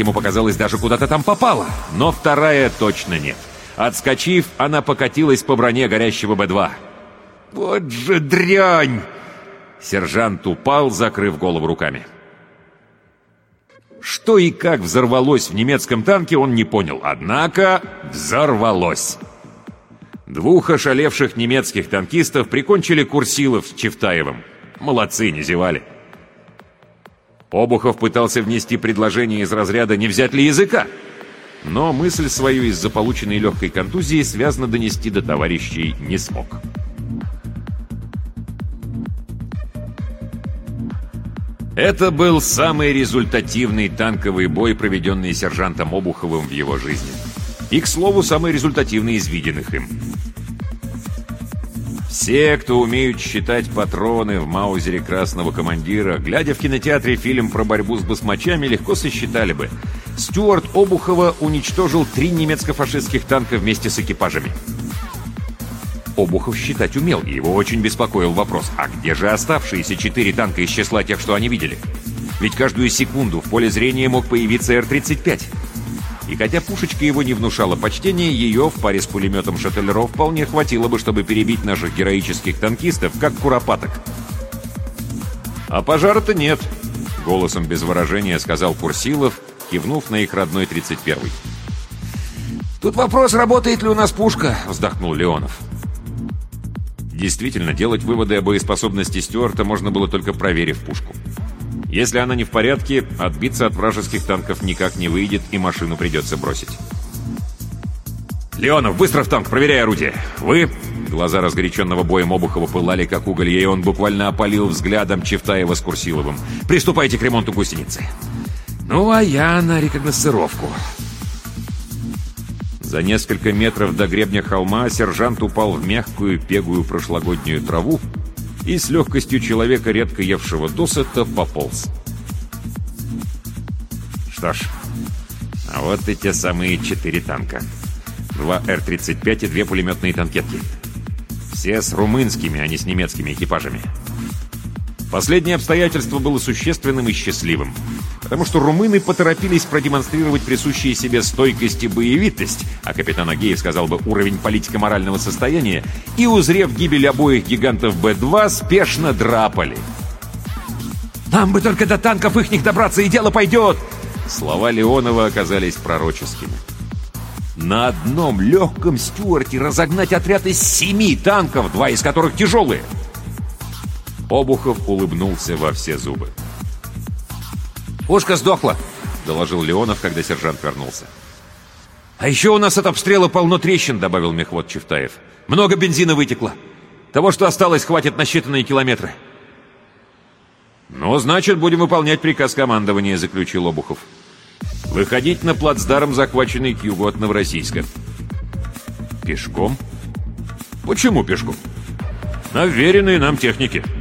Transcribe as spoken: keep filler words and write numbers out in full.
ему показалось, даже куда-то там попала. Но вторая точно нет. Отскочив, она покатилась по броне горящего Бэ два. «Вот же дрянь!» Сержант упал, закрыв голову руками. Что и как взорвалось в немецком танке, он не понял. Однако взорвалось. Двух ошалевших немецких танкистов прикончили Курсилов с Чевтаевым. Молодцы, не зевали. Обухов пытался внести предложение из разряда «не взять ли языка?», но мысль свою из-за полученной легкой контузии связно донести до товарищей не смог. Это был самый результативный танковый бой, проведенный сержантом Обуховым в его жизни. И, к слову, самый результативный из виденных им. Все, кто умеют считать патроны в маузере красного командира, глядя в кинотеатре фильм про борьбу с басмачами, легко сосчитали бы. Стюарт Обухова уничтожил три немецко-фашистских танка вместе с экипажами. Обухов считать умел, и его очень беспокоил вопрос: а где же оставшиеся четыре танка из числа тех, что они видели? Ведь каждую секунду в поле зрения мог появиться Р тридцать пять. И хотя пушечка его не внушала почтения, ее в паре с пулеметом Шаттеллера вполне хватило бы, чтобы перебить наших героических танкистов, как куропаток. «А пожара-то нет», — голосом без выражения сказал Курсилов, кивнув на их родной тридцать первый. «Тут вопрос, работает ли у нас пушка», — вздохнул Леонов. Действительно, делать выводы о боеспособности Стюарта можно было только проверив пушку. Если она не в порядке, отбиться от вражеских танков никак не выйдет, и машину придется бросить. «Леонов, быстро в танк, проверяй орудие! Вы...» Глаза разгоряченного боем Обухова пылали, как уголья, и он буквально опалил взглядом Чевтаева с Курсиловым. «Приступайте к ремонту гусеницы!» «Ну, а я на рекогносцировку». За несколько метров до гребня холма сержант упал в мягкую, пегую прошлогоднюю траву и с легкостью человека, редко евшего досыта, пополз. Что ж, а вот и те самые четыре танка. Два Р тридцать пять и две пулеметные танкетки. Все с румынскими, а не с немецкими экипажами. Последнее обстоятельство было существенным и счастливым, потому что румыны поторопились продемонстрировать присущие себе стойкость и боевитость, а капитан Агеев сказал бы уровень политико-морального состояния, и, узрев гибель обоих гигантов Бэ два, спешно драпали. «Нам бы только до танков ихних добраться, и дело пойдет!» Слова Леонова оказались пророческими. На одном легком Стюарте разогнать отряд из семи танков, два из которых тяжелые. Обухов улыбнулся во все зубы. «Пушка сдохла», — доложил Леонов, когда сержант вернулся. «А еще у нас от обстрела полно трещин», — добавил мехвод Чевтаев. «Много бензина вытекло. Того, что осталось, хватит на считанные километры». «Ну, значит, будем выполнять приказ командования», — заключил Обухов. «Выходить на плацдарм, захваченный к югу от Новороссийска». «Пешком?» «Почему пешком?» «На вверенные нам технике».